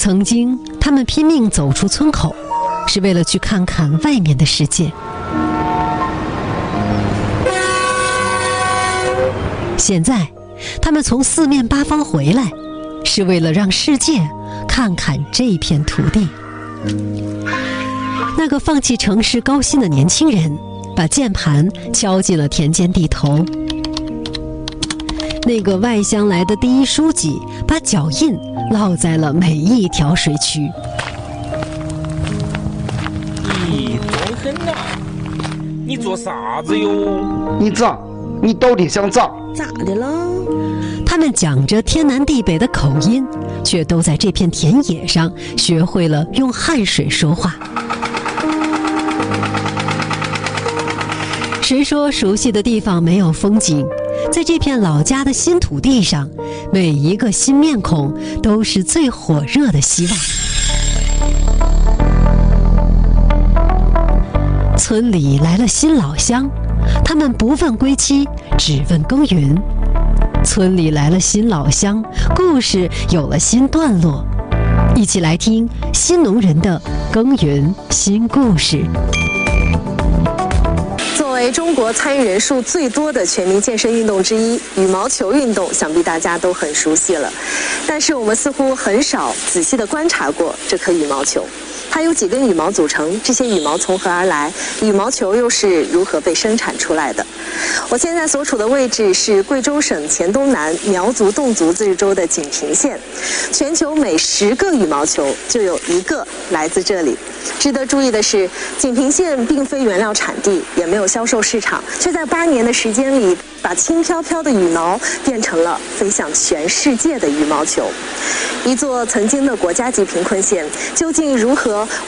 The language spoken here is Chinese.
曾经，他们拼命走出村口，是为了去看看外面的世界。现在，他们从四面八方回来，是为了让世界看看这片土地。那个放弃城市高薪的年轻人，把键盘敲进了田间地头。那个外乡来的第一书记，把脚印烙在了每一条水渠。 咦，装狠呐！你做啥子哟？ 你咋？你到底想咋？ 咋的了？ 他们讲着天南地北的口音，却都在这片田野上学会了用汗水说话。谁说熟悉的地方没有风景？在这片老家的新土地上，每一个新面孔都是最火热的希望。村里来了新老乡，他们不问归期，只问耕耘。村里来了新老乡，故事有了新段落。一起来听新农人的耕耘新故事。 作为中国参与人数最多的全民健身运动之一，羽毛球运动想必大家都很熟悉了。但是我们似乎很少仔细地观察过这颗羽毛球。它由几根羽毛组成，这些羽毛从何而来？羽毛球又是如何被生产出来的？我现在所处的位置是贵州省黔东南苗族侗族自治州的锦屏县，全球每10个羽毛球就有1个来自这里。值得注意的是，锦屏县并非原料产地，也没有销售市场，却在8年的时间里，把轻飘飘的羽毛变成了飞向全世界的羽毛球。一座曾经的国家级贫困县，究竟如何